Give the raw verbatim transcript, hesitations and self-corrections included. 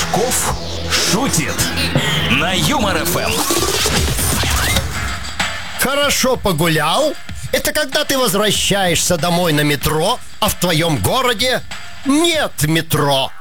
Рыжков шутит на Юмор эф эм. Хорошо погулял? Это когда ты возвращаешься домой на метро, а в твоем городе нет метро.